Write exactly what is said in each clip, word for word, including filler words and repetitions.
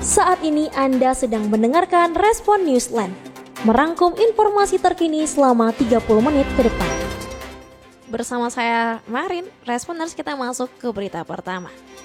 Saat ini Anda sedang mendengarkan Respon Newsland, merangkum informasi terkini selama tiga puluh menit ke depan. Bersama saya Marin, Responders, kita masuk ke berita pertama.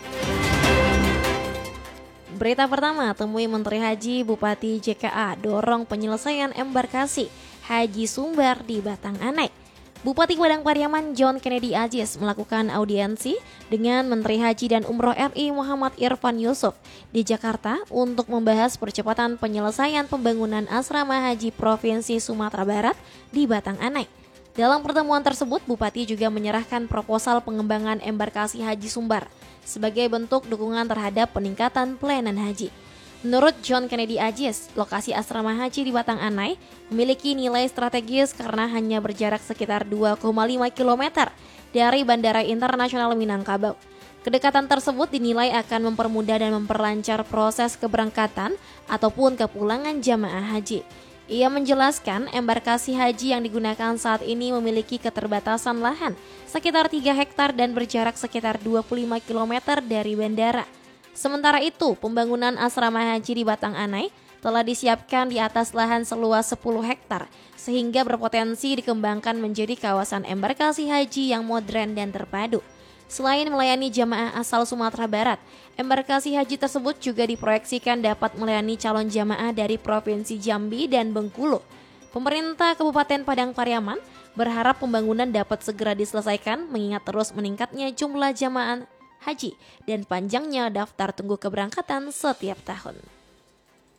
Berita pertama, temui Menteri Haji Bupati J K A dorong penyelesaian embarkasi Haji Sumbar di Batang Anai. Bupati Padang Pariaman John Kennedy Aziz melakukan audiensi dengan Menteri Haji dan Umroh R I Muhammad Irfan Yusuf di Jakarta untuk membahas percepatan penyelesaian pembangunan asrama haji Provinsi Sumatera Barat di Batang Anai. Dalam pertemuan tersebut, Bupati juga menyerahkan proposal pengembangan embarkasi Haji Sumbar sebagai bentuk dukungan terhadap peningkatan pelayanan haji. Menurut John Kennedy Aziz, lokasi asrama haji di Batang Anai memiliki nilai strategis karena hanya berjarak sekitar dua koma lima kilometer dari Bandara Internasional Minangkabau. Kedekatan tersebut dinilai akan mempermudah dan memperlancar proses keberangkatan ataupun kepulangan jamaah haji. Ia menjelaskan embarkasi haji yang digunakan saat ini memiliki keterbatasan lahan sekitar tiga hektar dan berjarak sekitar dua puluh lima kilometer dari bandara. Sementara itu, pembangunan asrama haji di Batang Anai telah disiapkan di atas lahan seluas sepuluh hektar sehingga berpotensi dikembangkan menjadi kawasan embarkasi haji yang modern dan terpadu. Selain melayani jamaah asal Sumatera Barat, embarkasi haji tersebut juga diproyeksikan dapat melayani calon jamaah dari Provinsi Jambi dan Bengkulu. Pemerintah Kabupaten Padang Pariaman berharap pembangunan dapat segera diselesaikan mengingat terus meningkatnya jumlah jamaah haji dan panjangnya daftar tunggu keberangkatan setiap tahun.